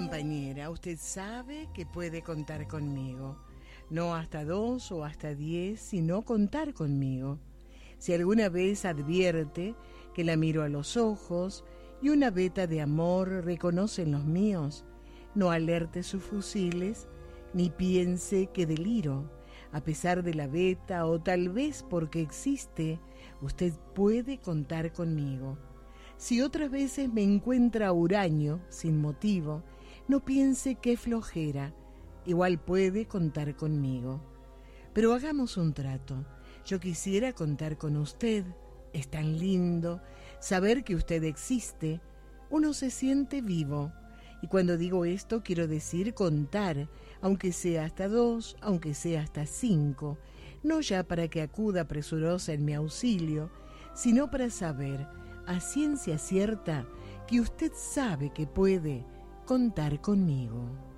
compañera, usted sabe que puede contar conmigo. No hasta 2 o hasta 10, sino contar conmigo. Si alguna vez advierte que la miro a los ojos y una veta de amor reconoce en los míos, no alerte sus fusiles ni piense que deliro. A pesar de la veta o tal vez porque existe, usted puede contar conmigo. Si otras veces me encuentra huraño, sin motivo, no piense que es flojera, igual puede contar conmigo. Pero hagamos un trato. Yo quisiera contar con usted. Es tan lindo saber que usted existe. Uno se siente vivo. Y cuando digo esto quiero decir contar, aunque sea hasta 2, aunque sea hasta 5, no ya para que acuda presurosa en mi auxilio, sino para saber a ciencia cierta que usted sabe que puede contar conmigo.